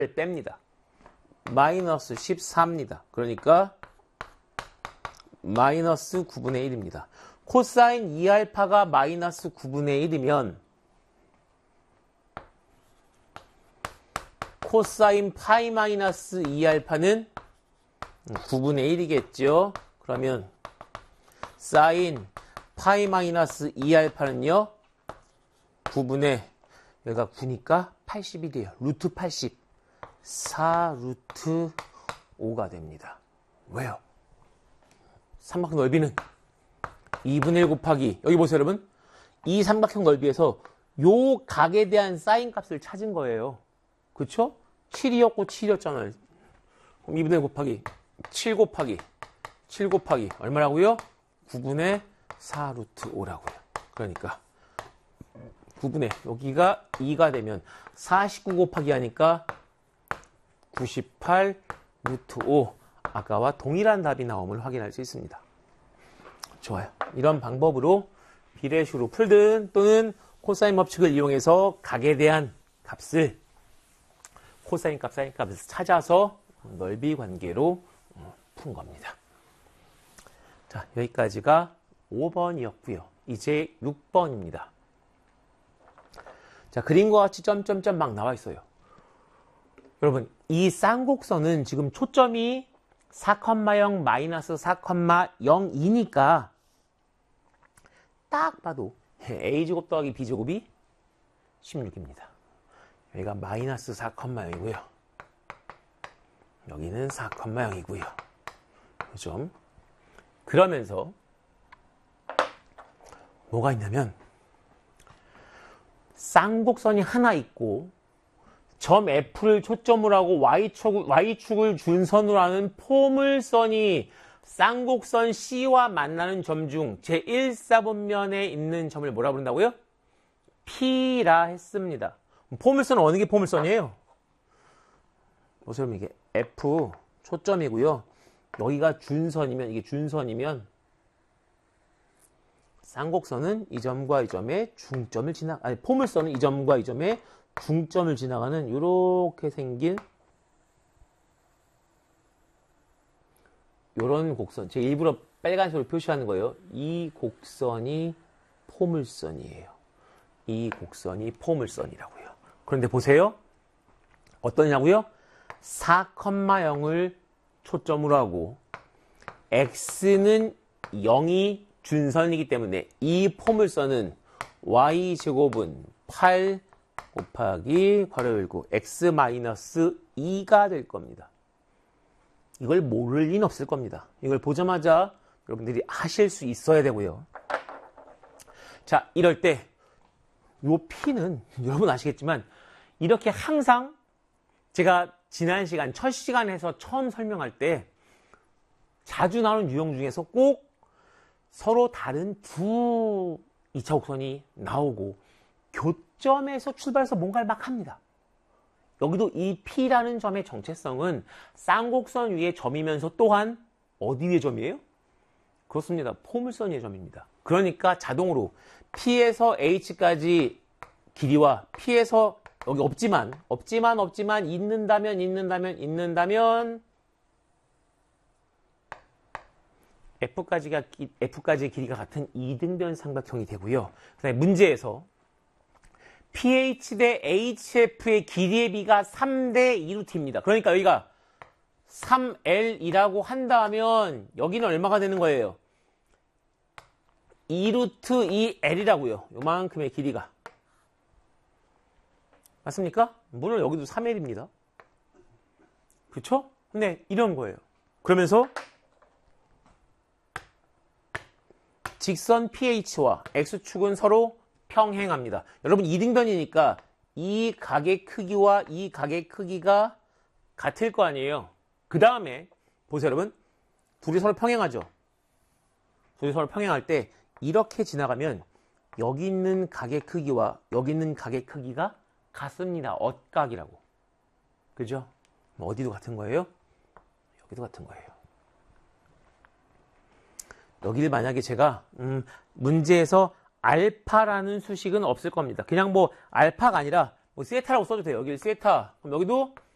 뺍니다. 마이너스 14입니다. 그러니까 마이너스 9분의 1입니다. 코사인 2알파가 마이너스 9분의 1이면 코사인 파이 마이너스 2알파는 9분의 1이겠죠. 그러면 사인 파이 마이너스 2알파는요. 9분의 여기가 9니까 81이에요. 루트 80. 4 루트 5가 됩니다. 왜요? 삼각형 넓이는 2분의 1 곱하기 여기 보세요 여러분. 이 삼각형 넓이에서 요 각에 대한 사인 값을 찾은 거예요. 그쵸? 7이었고 7이었잖아요. 그럼 2분의 1 곱하기 7 곱하기 7 곱하기 얼마라고요? 9분의 4 루트 5라고요. 그러니까 9분의 여기가 2가 되면 49 곱하기 하니까 98 루트 5 아까와 동일한 답이 나옴을 확인할 수 있습니다. 좋아요. 이런 방법으로 비례식으로 풀든 또는 코사인 법칙을 이용해서 각에 대한 값을 코사인 값, 사인 값을 찾아서 넓이 관계로 푼 겁니다. 자, 여기까지가 5번이었고요. 이제 6번입니다. 자, 그림과 같이 점점점 막 나와 있어요. 여러분, 이 쌍곡선은 지금 초점이 4,0 마이너스 4,0이니까 딱 봐도 a제곱 더하기 b제곱이 16입니다. 여기가 마이너스 4,0이고요. 여기는 4,0이고요. 그죠? 그러면서 뭐가 있냐면 쌍곡선이 하나 있고 점 F를 초점으로 하고 Y축을 준선으로 하는 포물선이 쌍곡선 C와 만나는 점 중 제1사분면에 있는 점을 뭐라 부른다고요? P라 했습니다. 포물선은 어느 게 포물선이에요? 보세요. 이게 F 초점이고요. 여기가 준선이면 이게 준선이면 쌍곡선은 이 점과 이 점의 중점을 포물선은 이 점과 이 점의 중점을 지나가는 이렇게 생긴 이런 곡선. 제가 일부러 빨간색으로 표시하는 거예요. 이 곡선이 포물선이에요. 이 곡선이 포물선이라고요. 그런데 보세요. 어떠냐고요? 4,0을 초점으로 하고 x는 0이 준선이기 때문에 이 포물선은 y제곱은 8 곱하기 괄호 열고 x-2가 될 겁니다. 이걸 모를 리는 없을 겁니다. 이걸 보자마자 여러분들이 하실 수 있어야 되고요. 자, 이럴 때 이 P는 여러분 아시겠지만 이렇게 항상 제가 지난 시간 첫 시간에서 처음 설명할 때 자주 나오는 유형 중에서 꼭 서로 다른 두 2차 곡선이 나오고 교점에서 출발해서 뭔가를 막 합니다. 여기도 이 P라는 점의 정체성은 쌍곡선 위의 점이면서 또한 어디 위의 점이에요? 그렇습니다. 포물선 위의 점입니다. 그러니까 자동으로 P에서 H까지 길이와 P에서 여기 없지만 있는다면 F까지의 길이가 같은 이등변 삼각형이 되고요. 그 다음에 문제에서 PH 대 HF의 기리의 비가 3대 2루트입니다. 그러니까 여기가 3L이라고 한다면 여기는 얼마가 되는 거예요? 2루트 2L이라고요. 요만큼의 길이가. 맞습니까? 물론 여기도 3L입니다. 그렇죠? 근데 이런 거예요. 그러면서 직선 PH와 X축은 서로 평행합니다. 여러분 이등변이니까 이 각의 크기와 이 각의 크기가 같을 거 아니에요. 그 다음에 보세요 여러분. 둘이 서로 평행하죠. 둘이 서로 평행할 때 이렇게 지나가면 여기 있는 각의 크기와 여기 있는 각의 크기가 같습니다. 엇각이라고. 그죠? 어디도 같은 거예요? 여기도 같은 거예요. 여기를 만약에 제가 문제에서 알파라는 수식은 없을 겁니다. 그냥 뭐 알파가 아니라 뭐 세타라고 써도 돼요. 여기 세타. 그럼 여기도